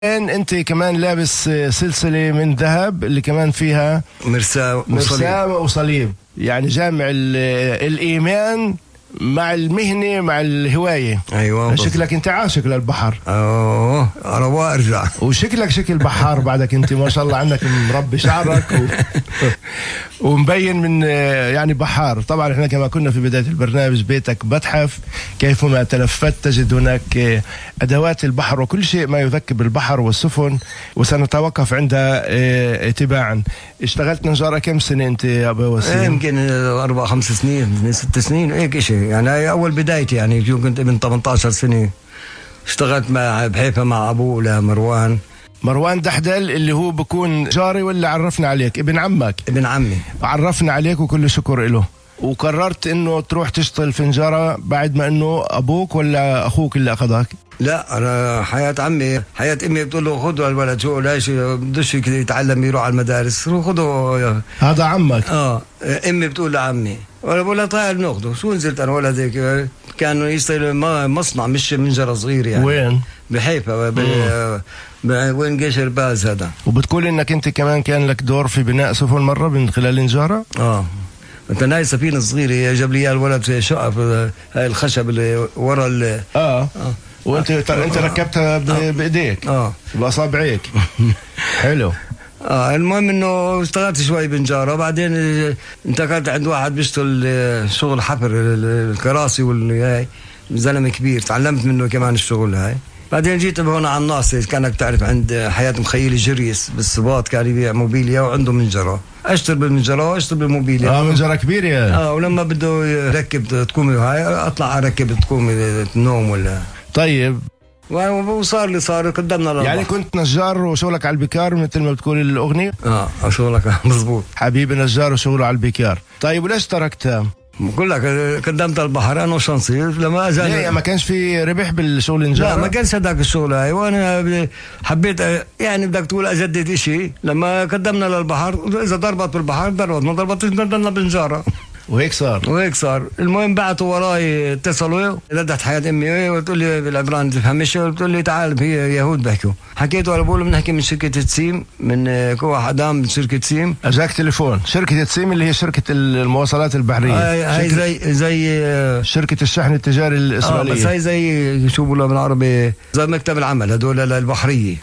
انت كمان لابس سلسلة من ذهب اللي كمان فيها مرساة وصليب، يعني جامع الإيمان مع المهنة مع الهواية. أيوة شكلك انت عاشق للبحر. رواء ارجع. وشكلك شكل بحار بعدك انت ما شاء الله، عندك مربي شعرك ومبين من يعني بحار. طبعا احنا كما كنا في بداية البرنامج بيتك بتحف، كيفما تلفت تجد هناك ادوات البحر وكل شيء ما يذكر البحر والسفن، وسنتوقف عندها تباعا. اشتغلت نجارة كم سنة انت يا ابو وسيم؟ يمكن 4-5 سنين 6 سنين هيك شيء، يعني هاي اول بدايتي. يعني كنت ابن 18 سنة اشتغلت بحيفا مع ابوه مروان دحدل اللي هو بكون جاري، ولا عرفنا عليك ابن عمك؟ ابن عمي. عرفنا عليك وكل شكر له. وقررت انه تروح تشتغل في نجارة بعد ما انه ابوك ولا اخوك اللي اخذك؟ لا، انا حياة امي بتقول له خذوا الولد، شو ليش بدوش يتعلم يروح على المدارس، خذوا. هذا عمك؟ امي بتقول لعمي، ولا بقول له طيب ناخذه. شو نزلت انا ولد هيك، كانوا يشتغل مصنع مش منجرة صغير يعني. وين؟ بحيفا وين جيش الباز هذا. وبتقول انك انت كمان كان لك دور في بناء سفن مرة من خلال النجارة؟ انت هاي سفينة صغيرة جاب لي اياها الولد في شقة، هاي الخشب اللي ورا وانت ركبتها بايديك باصابعيك. حلو. المهم انه اشتغلت شوي بنجارة، بعدين انتقلت عند واحد بيشتغل شغل حفر الكراسي والهاي، زلمة كبير تعلمت منه كمان الشغل هاي. بعدين جيت هون على الناصر، كانك تعرف عند حياة مخيل جريس بالسباط، كان يبيع موبيليا وعنده منجرة، اشتري بالمنجرة واشتري بالموبيليا. منجرة كبيرة يعني. ولما بده يركب تكومي هاي اطلع اركب تكومي النوم ولا. طيب. صار قدامنا يعني كنت نجار وشغلك على البكار مثل ما بتقول الأغنية؟ شغلك مزبوط. حبيبي نجار وشغله على البكار. طيب وليش تركتها؟ بقول لك قدمت البحر انا وشانسي لما اجاني. ليه ما كانش في ربح بالشغل النجارة؟ لا ما كانش هذاك الشغل هاي، وانا حبيت يعني بدك تقول اجدد اشي. لما قدمنا للبحر اذا ضربت بالبحر ضربت، ما ضربتش ضلنا بالنجارة. وهيك صار. المهم بعتوا وراي، اتصلوا ردت حياة امي وتقول لي بالعبران تفهمش، وتقول لي تعال في يهود بحكوا. حكيت ولا بقول بنحكي من شركة تسيم، من كوع حدام من شركة تسيم. اجاك تليفون شركة تسيم اللي هي شركة المواصلات البحرية. هاي زي شركة الشحن التجاري الإسرائيلية. بس هاي زي شو بقولوا بالعربي، زي مكتب العمل هدول البحرية.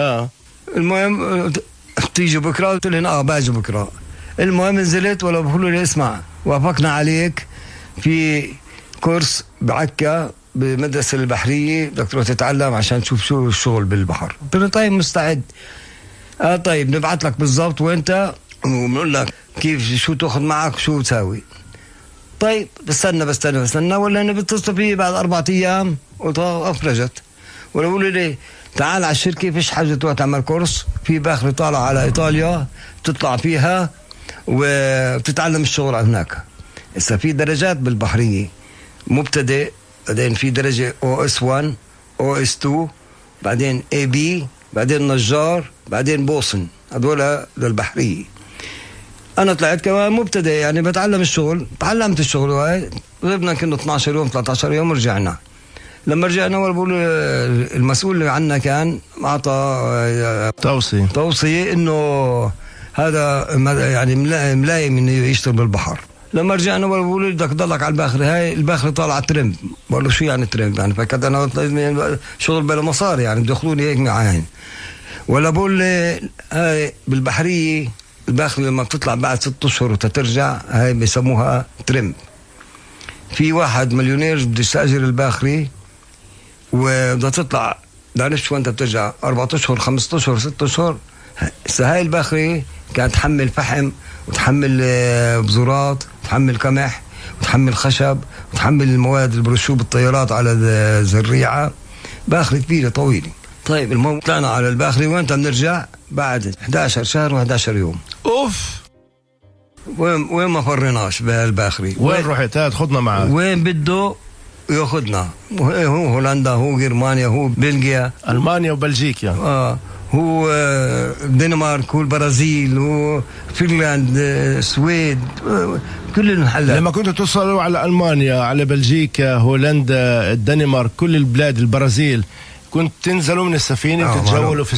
المهم تيجي بكرة، قلت لهم باجي بكرة. المهم نزلت ولا بقولوا لي اسمع، وافقنا عليك في كورس بعكا بمدرسة البحرية، بدك تروح تتعلم عشان تشوف شو الشغل بالبحر. قلت له طيب مستعد. طيب نبعث لك بالضبط وانت، وبنقول لك كيف شو تاخذ معك شو تساوي. طيب بستنى ولا انا بتصل فيه بعد 4 أيام وافرجت، ولا بقولوا لي تعال على الشركة، فيش حاجة تروح تعمل كورس في باخر طالع على إيطاليا تطلع فيها وبتتعلم الشغل هناك. هسه في درجات بالبحرية، مبتدئ، بعدين في درجة OS1 OS2 بعدين AB بعدين نجار بعدين بوصن، هذول للبحرية. أنا طلعت كمان مبتدئ، يعني بتعلم الشغل. تعلمت الشغل هاي، غبنا كنا 12 يوم 13 يوم ورجعنا. لما رجعنا بقول المسؤول اللي عنا كان أعطى توصية إنه هذا يعني ملايم إنه يشتغل بالبحر. لما رجعنا بقول بدك تضلك على الباخر، هاي الباخر طالع على الترند. بقول له شو يعني ترند؟ يعني فكرت أنا شغل بلا مصاري، يعني بدخلوني هيك معاهن. ولا بقول هاي بالبحرية الباخر لما بتطلع بعد 6 أشهر وتترجع، هاي بيسموها ترند. في واحد مليونير بده يستأجر الباخري وبدها تطلع دانش وانت بترجع 4 أشهر 5 أشهر 6 أشهر. هاي الباخري كانت تحمل فحم وتحمل بذورات وتحمل قمح وتحمل خشب وتحمل المواد اللي برشوه بالطيارات على الزريعة. باخري كبيرة طويلة. طيب المهم طلعنا على الباخري وانت بنرجع بعد 11 شهر و11 يوم. اوف. وين ما فرناش بهالباخري. وين رحت؟ خدنا معك وين بده ياخذنا. هو هولندا، هو جرمانيا، هو بلغيا، ألمانيا وبلجيكا. هو الدنمارك، هو البرازيل، هو فنلند، السويد، كل المحلات. لما كنتوا توصلوا على ألمانيا، على بلجيكا، هولندا، الدنمارك، كل البلاد، البرازيل، كنت تنزلوا من السفينه وتتجولوا في